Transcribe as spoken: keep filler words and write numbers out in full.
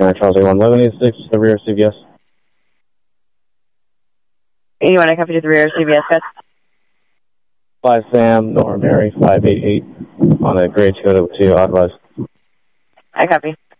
Uh, Charles A one, eleven eighty-six, the rear C V S. You want to copy to the rear C V S, guys? five Sam, Nora Mary, five eight eight, on a gray Toyota with two authorized. I copy.